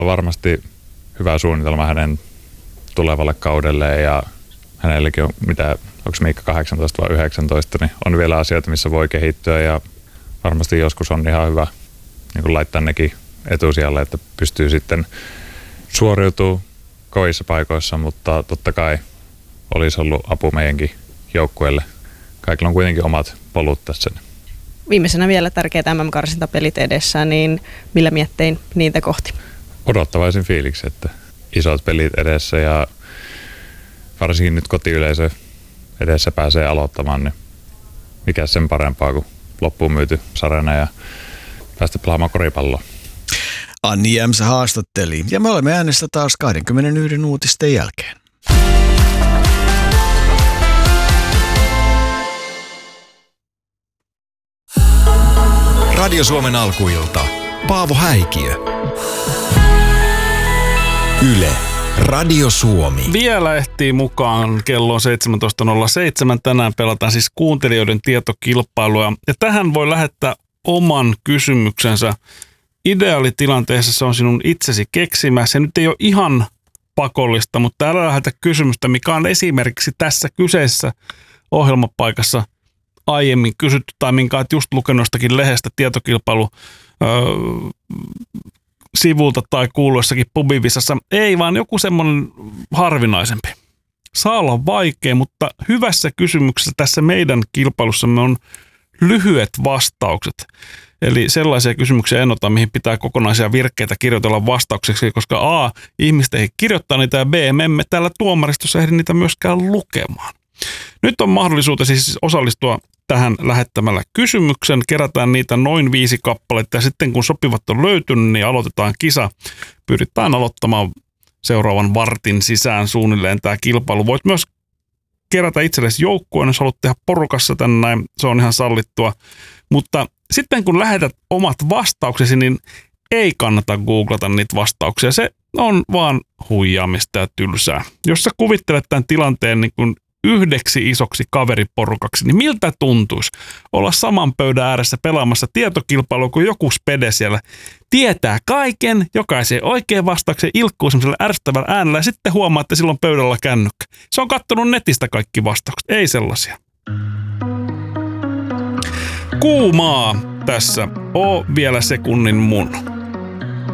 On varmasti hyvä suunnitelma hänen tulevalle kaudelleen ja hänellekin on, onko Miikka 18 vai 19, niin on vielä asioita, missä voi kehittyä ja varmasti joskus on ihan hyvä niin kuin laittaa nekin etusijalle, että pystyy sitten suoriutumaan kovissa paikoissa, mutta totta kai olisi ollut apu meidänkin joukkueelle. Kaikilla on kuitenkin omat polut tässä. Viimeisenä vielä tärkeät MM-karsintapelit edessä, niin millä miettein niitä kohti? Odottavaisin fiiliksi, että isot pelit edessä ja varsinkin nyt kotiyleisö edessä pääsee aloittamaan, niin mikä sen parempaa kuin loppuun myyty sarjana ja päästä pelaamaan koripalloa. Anni Jämsä haastatteli ja me olemme äänestä taas 21 uutisten jälkeen. Radio Suomen alkuilta. Paavo Häikiö. Yle. Radio Suomi. Vielä ehtii mukaan kello 17.07. Tänään pelataan siis kuuntelijoiden tietokilpailua. Ja tähän voi lähettää oman kysymyksensä. Ideaalitilanteessa se on sinun itsesi keksimä. Se nyt ei ole ihan pakollista, mutta älä lähetä kysymystä, mikä on esimerkiksi tässä kyseisessä ohjelmapaikassa aiemmin kysytty tai minkä olet just lukenut jostakin lehdestä tietokilpailu sivulta tai kuuluessakin pubivisassa. Ei, vaan joku semmoinen harvinaisempi. Saa olla vaikea, mutta hyvässä kysymyksessä tässä meidän kilpailussamme on lyhyet vastaukset. Eli sellaisia kysymyksiä en ota, mihin pitää kokonaisia virkkeitä kirjoitella vastaukseksi, koska A, ihmiset ei kirjoittaa niitä ja B, me emme täällä tuomaristossa ehdi niitä myöskään lukemaan. Nyt on mahdollisuus siis osallistua tähän lähettämällä kysymyksen. Kerätään niitä noin 5 kappaletta ja sitten kun sopivat on löytynyt, niin aloitetaan kisa. Pyritään aloittamaan seuraavan vartin sisään suunnilleen tämä kilpailu. Voit myös kerätä itsellesi joukkueen, jos haluat tehdä porukassa tänne näin, se on ihan sallittua. Mutta sitten kun lähetät omat vastauksesi, niin ei kannata googlata niitä vastauksia. Se on vaan huijaamista ja tylsää. Jos sä kuvittelet tämän tilanteen niin kuin yhdeksi isoksi kaveriporukaksi, niin miltä tuntuisi olla saman pöydän ääressä pelaamassa tietokilpailua, kun joku spede siellä tietää kaiken, jokaisen oikein vastauksen ilkkuu semmoisella ärsyttävällä äänellä ja sitten huomaa, että silloin pöydällä kännykkä. Se on kattonut netistä kaikki vastaukset, ei sellaisia. Kuumaa tässä, oo vielä sekunnin mun.